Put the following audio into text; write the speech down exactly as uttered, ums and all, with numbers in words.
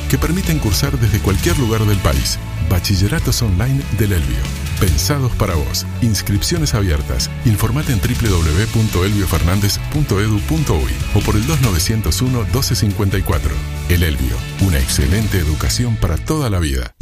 que permiten cursar desde cualquier lugar del país. Bachilleratos online del Elbio. Pensados para vos. Inscripciones abiertas. Informate en doble u doble u doble u punto elbio fernández punto edu punto uy o por el dos nueve cero uno, doce cincuenta y cuatro. El Elbio. Una excelente educación para toda la vida.